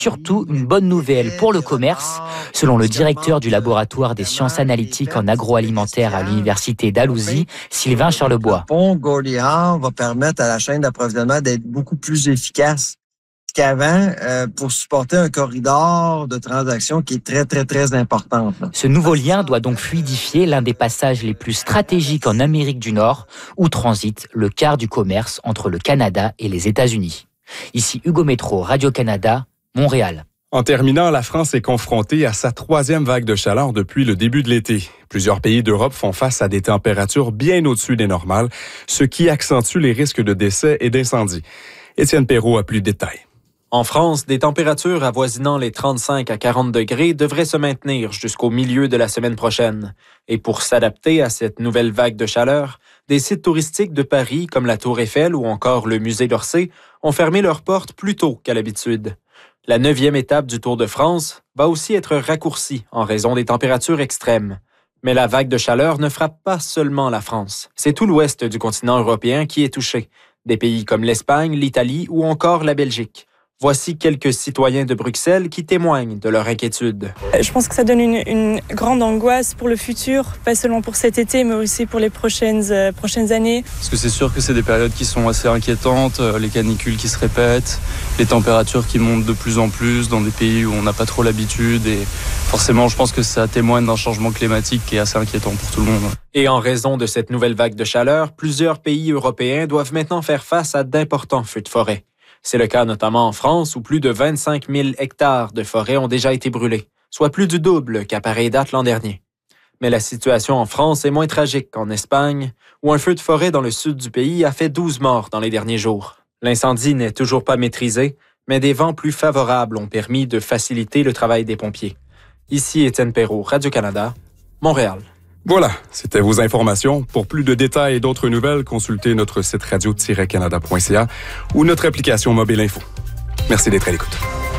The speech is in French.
surtout une bonne nouvelle pour le commerce. Selon le directeur du laboratoire des sciences analytiques en agroalimentaire à l'université d'Alousie, Sylvain Charlebois. Le pont Goliath va permettre à la chaîne d'approvisionnement d'être beaucoup plus efficace qu'avant pour supporter un corridor de transactions qui est très, très, très important. Ce nouveau lien doit donc fluidifier l'un des passages les plus stratégiques en Amérique du Nord, où transite le quart du commerce entre le Canada et les États-Unis. Ici Hugo Métro, Radio-Canada, Montréal. En terminant, la France est confrontée à sa 3e vague de chaleur depuis le début de l'été. Plusieurs pays d'Europe font face à des températures bien au-dessus des normales, ce qui accentue les risques de décès et d'incendie. Étienne Perrault a plus de détails. En France, des températures avoisinant les 35 à 40 degrés devraient se maintenir jusqu'au milieu de la semaine prochaine. Et pour s'adapter à cette nouvelle vague de chaleur, des sites touristiques de Paris, comme la Tour Eiffel ou encore le musée d'Orsay, ont fermé leurs portes plus tôt qu'à l'habitude. La 9e étape du Tour de France va aussi être raccourcie en raison des températures extrêmes. Mais la vague de chaleur ne frappe pas seulement la France. C'est tout l'ouest du continent européen qui est touché. Des pays comme l'Espagne, l'Italie ou encore la Belgique. Voici quelques citoyens de Bruxelles qui témoignent de leur inquiétude. Je pense que ça donne une grande angoisse pour le futur, pas seulement pour cet été, mais aussi pour les prochaines années. Parce que c'est sûr que c'est des périodes qui sont assez inquiétantes, les canicules qui se répètent, les températures qui montent de plus en plus dans des pays où on n'a pas trop l'habitude. Et forcément, je pense que ça témoigne d'un changement climatique qui est assez inquiétant pour tout le monde. Et en raison de cette nouvelle vague de chaleur, plusieurs pays européens doivent maintenant faire face à d'importants feux de forêt. C'est le cas notamment en France, où plus de 25 000 hectares de forêt ont déjà été brûlés, soit plus du double qu'à pareille date l'an dernier. Mais la situation en France est moins tragique qu'en Espagne, où un feu de forêt dans le sud du pays a fait 12 morts dans les derniers jours. L'incendie n'est toujours pas maîtrisé, mais des vents plus favorables ont permis de faciliter le travail des pompiers. Ici Étienne Perrault, Radio-Canada, Montréal. Voilà, c'était vos informations. Pour plus de détails et d'autres nouvelles, consultez notre site radio-canada.ca ou notre application Mobile Info. Merci d'être à l'écoute.